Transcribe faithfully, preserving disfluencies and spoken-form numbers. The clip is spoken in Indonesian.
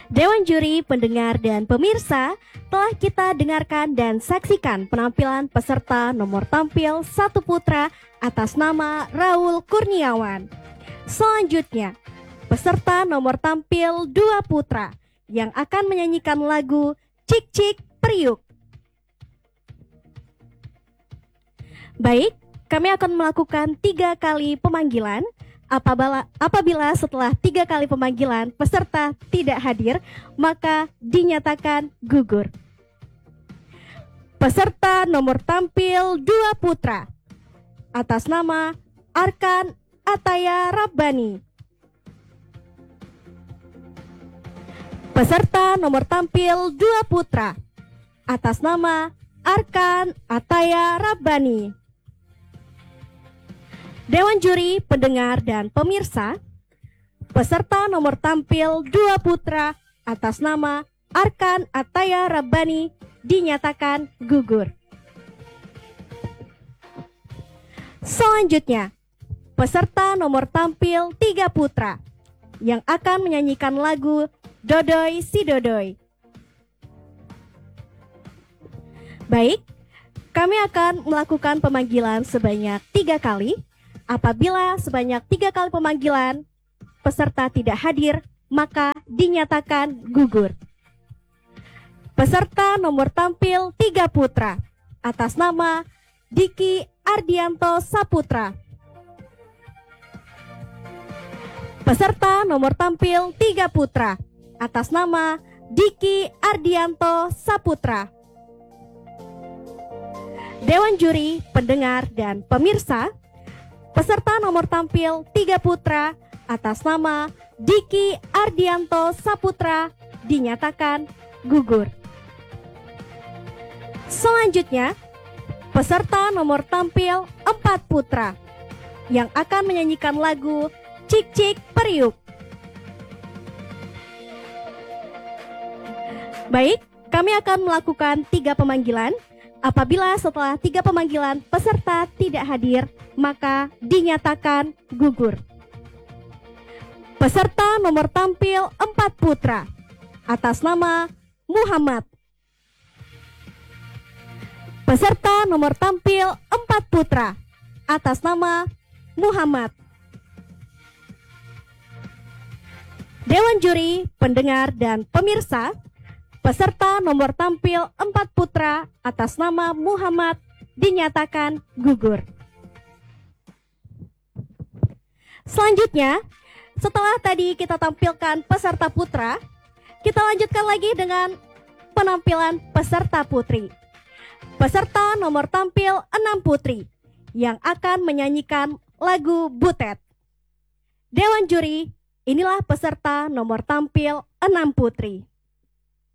Dewan juri, pendengar, dan pemirsa, telah kita dengarkan dan saksikan penampilan peserta nomor tampil satu putra atas nama Raul Kurniawan. Selanjutnya, peserta nomor tampil dua putra yang akan menyanyikan lagu Cik Cik Priuk. Baik, kami akan melakukan tiga kali pemanggilan. Apabila, apabila setelah tiga kali pemanggilan peserta tidak hadir, maka dinyatakan gugur. Peserta nomor tampil dua putra atas nama Arkan Ataya Rabbani. Peserta nomor tampil dua putra atas nama Arkan Ataya Rabbani. Dewan juri, pendengar, dan pemirsa, peserta nomor tampil dua putra atas nama Arkan Ataya Rabbani dinyatakan gugur. Selanjutnya, peserta nomor tampil tiga putra yang akan menyanyikan lagu Dodoi Si Dodoi. Baik, kami akan melakukan pemanggilan sebanyak tiga kali. Apabila sebanyak tiga kali pemanggilan peserta tidak hadir, maka dinyatakan gugur. Peserta nomor tampil tiga putra atas nama Diki Ardianto Saputra. Peserta nomor tampil tiga putra atas nama Diki Ardianto Saputra. Dewan juri, pendengar, dan pemirsa, peserta nomor tampil tiga putra atas nama Diki Ardianto Saputra dinyatakan gugur. Selanjutnya, peserta nomor tampil empat putra yang akan menyanyikan lagu Cik Cik Priuk. Baik, kami akan melakukan tiga pemanggilan. Apabila setelah tiga pemanggilan peserta tidak hadir, maka dinyatakan gugur. Peserta nomor tampil empat putra atas nama Muhammad. Peserta nomor tampil empat putra atas nama Muhammad. Dewan juri, pendengar, dan pemirsa, peserta nomor tampil empat putra atas nama Muhammad dinyatakan gugur. Selanjutnya, setelah tadi kita tampilkan peserta putra, kita lanjutkan lagi dengan penampilan peserta putri. Peserta nomor tampil enam putri yang akan menyanyikan lagu Butet. Dewan juri, inilah peserta nomor tampil enam putri.